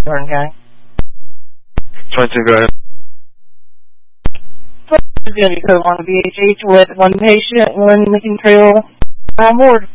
darn guy. 22, go ahead. This is going to be put on BHH with one patient, one missing trail on board.